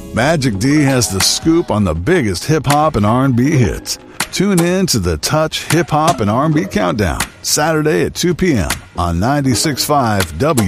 Magic D has the scoop on the biggest hip-hop and R&B hits. Tune in to the Touch Hip Hop and R&B Countdown, Saturday at 2 p.m. on 96.5 W.